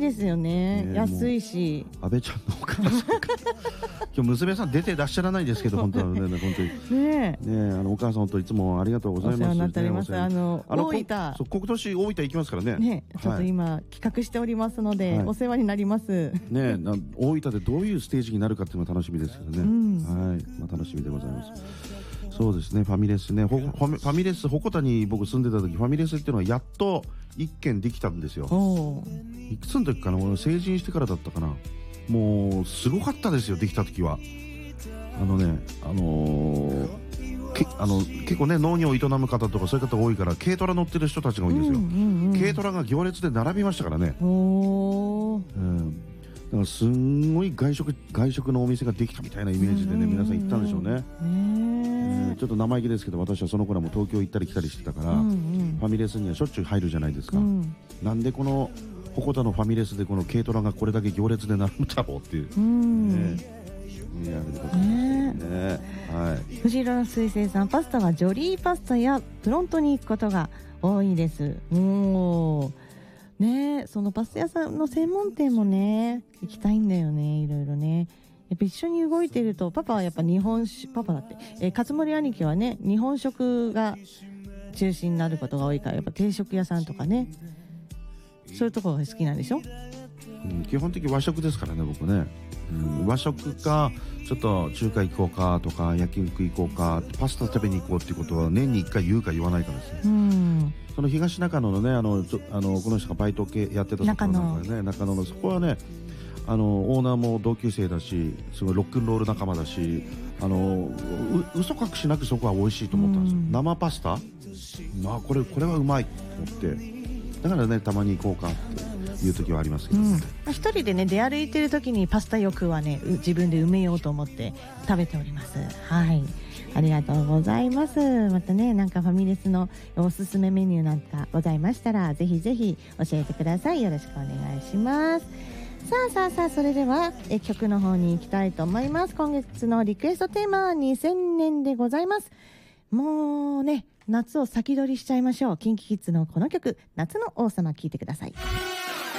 ですよね。安いし。 安倍ちゃんのお母さん今日娘さん出てらっしゃらないですけど本当はね本当にねお母さん本当いつもありがとうございます。 お世話になっております。大分今年大分行きますからね。 ちょっと今企画しておりますのでお世話になりますね。大分でどういうステージになるかっていうのが楽しみですけどね。はい、楽しみでございます。そうですね、ファミレスね。ファミレス鉾田に僕住んでた時ファミレスっていうのはやっと1軒できたんですよ。いくつの時かな、俺成人してからだったかな。もうすごかったですよ、できた時は。結構ね農業を営む方とかそういう方多いから軽トラ乗ってる人たちが多いんですよ。軽トラが行列で並びましたからね。だからすんごい外食のお店ができたみたいなイメージでね皆さん行ったんでしょうね。ちょっと生意気ですけど私はその頃も東京行ったり来たりしてたから、ファミレスにはしょっちゅう入るじゃないですか。なんでこの鉾田のファミレスでこの軽トラがこれだけ行列で並ぶんだろうっていう藤色の水星さん、パスタはジョリーパスタやプロントに行くことが多いです。ね、そのパスタ屋さんの専門店もね行きたいんだよね。いろいろねやっぱ一緒に動いていると、パパはやっぱ日本酒、パパだって、勝森兄貴はね日本食が中心になることが多いから、やっぱ定食屋さんとかねそういうところが好きなんでしょ。 基本的に和食ですからね僕ね。和食かちょっと中華行こうかとか焼肉行こうかパスタ食べに行こうっていうことは年に1回言うか言わないかですね。その東中野のねこの人がバイト系やってたところなんかね、中野のそこはねオーナーも同級生だしすごいロックンロール仲間だし嘘隠しなくそこは美味しいと思ったんですよ。生パスタこれはうまいと思ってだからねたまに行こうかっていう時はありますけど、 一人でね出歩いてる時にパスタ欲はね自分で埋めようと思って食べております。はいありがとうございます。またねなんかファミレスのおすすめメニューなんかございましたらぜひぜひ教えてください。よろしくお願いします。さあそれでは曲の方に行きたいと思います。今月のリクエストテーマは2000年でございます。もうね夏を先取りしちゃいましょう。キンキキッズのこの曲夏の王様聴いてください。